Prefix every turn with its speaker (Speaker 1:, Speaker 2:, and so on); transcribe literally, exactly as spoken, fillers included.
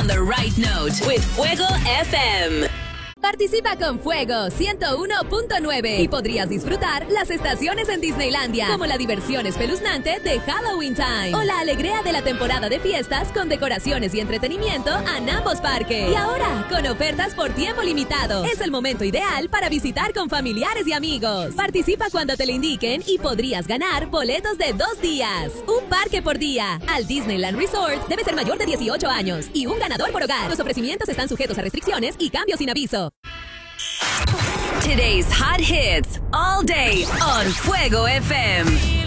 Speaker 1: on the right note with Fuego F M.
Speaker 2: Participa con Fuego ciento uno punto nueve y podrías disfrutar las estaciones en Disneylandia, como la diversión espeluznante de Halloween Time o la alegría de la temporada de fiestas con decoraciones y entretenimiento en ambos parques. Y ahora, con ofertas por tiempo limitado, es el momento ideal para visitar con familiares y amigos. Participa cuando te lo indiquen y podrías ganar boletos de dos días. Un parque por día. Al Disneyland Resort debe ser mayor de dieciocho años y un ganador por hogar. Los ofrecimientos están sujetos a restricciones y cambios sin aviso.
Speaker 1: Today's hot hits all day on Fuego F M.